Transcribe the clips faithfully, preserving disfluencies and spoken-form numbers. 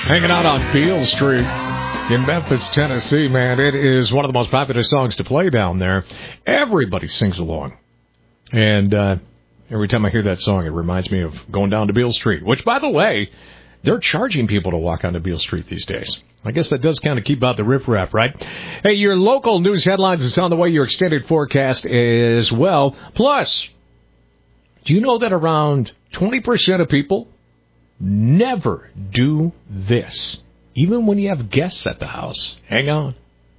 Hanging out on Beale Street in Memphis, Tennessee, man. It is one of the most popular songs to play down there. Everybody sings along. And uh, every time I hear that song, it reminds me of going down to Beale Street, which, by the way, they're charging people to walk onto Beale Street these days. I guess that does kind of keep out the riffraff, right? Hey, your local news headlines is on the way, your extended forecast as well. Plus, do you know that around twenty percent of people never do this, even when you have guests at the house? Hang on.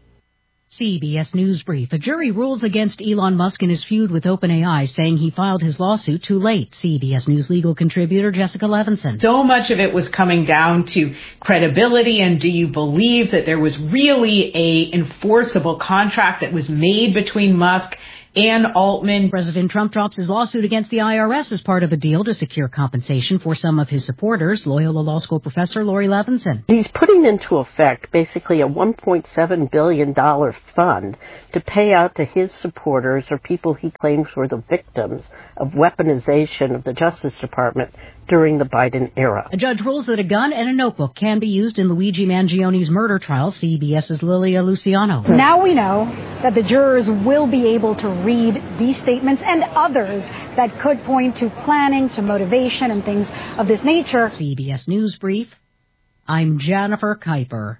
C B S News Brief. A jury rules against Elon Musk in his feud with OpenAI, saying he filed his lawsuit too late. C B S News legal contributor Jessica Levinson. So much of it was coming down to credibility, and do you believe that there was really a enforceable contract that was made between Musk and Altman? President Trump drops his lawsuit against the I R S as part of a deal to secure compensation for some of his supporters. Loyola Law School professor Lori Levinson. He's putting into effect basically a one point seven billion dollars fund to pay out to his supporters or people he claims were the victims of weaponization of the Justice Department during the Biden era. A judge rules that a gun and a notebook can be used in Luigi Mangioni's murder trial. CBS's Lilia Luciano. Now we know that the jurors will be able to read these statements and others that could point to planning, to motivation, and things of this nature. C B S News Brief. I'm Jennifer Kuiper.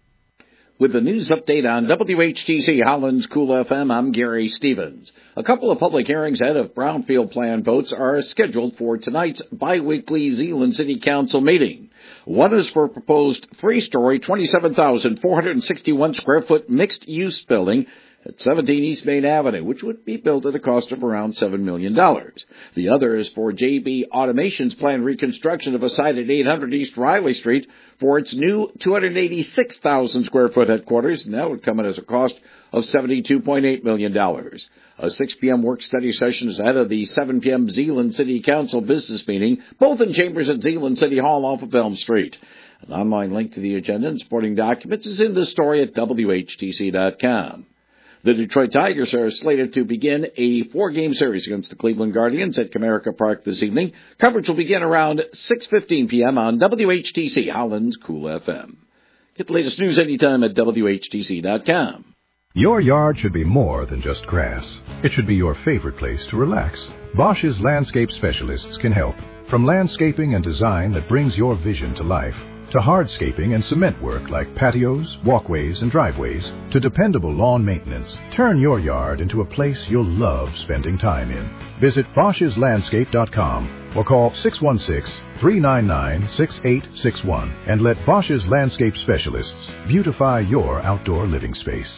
With the news update on W H T C Holland's Cool F M, I'm Gary Stevens. A couple of public hearings ahead of Brownfield plan votes are scheduled for tonight's biweekly Zeeland City Council meeting. One is for a proposed three-story, twenty-seven thousand four hundred sixty-one square foot mixed-use building at seventeen East Main Avenue, which would be built at a cost of around seven million dollars. The other is for J B Automation's planned reconstruction of a site at eight hundred East Riley Street for its new two hundred eighty-six thousand square foot headquarters, and that would come in as a cost of seventy-two point eight million dollars. A six p.m. work-study session is ahead of the seven p.m. Zeeland City Council business meeting, both in chambers at Zeeland City Hall off of Elm Street. An online link to the agenda and supporting documents is in the story at W H T C dot com. The Detroit Tigers are slated to begin a four-game series against the Cleveland Guardians at Comerica Park this evening. Coverage will begin around six fifteen p.m. on W H T C Holland's Cool F M. Get the latest news anytime at W H T C dot com. Your yard should be more than just grass. It should be your favorite place to relax. Bosch's landscape specialists can help. From landscaping and design that brings your vision to life, to hardscaping and cement work like patios, walkways, and driveways, to dependable lawn maintenance. Turn your yard into a place you'll love spending time in. Visit Bosch's Landscape dot com or call six one six, three nine nine, six eight six one and let Bosch's Landscape Specialists beautify your outdoor living space.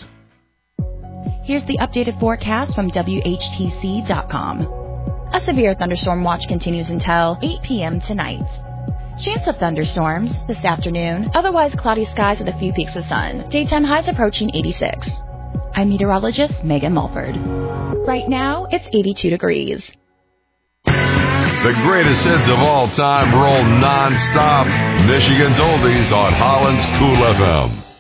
Here's the updated forecast from W H T C dot com. A severe thunderstorm watch continues until eight p.m. tonight. Chance of thunderstorms this afternoon, otherwise cloudy skies with a few peaks of sun. Daytime highs approaching eighty-six. I'm meteorologist Megan Mulford. Right now, it's eighty-two degrees. The greatest hits of all time roll non-stop. Michigan's Oldies on Holland's Cool F M.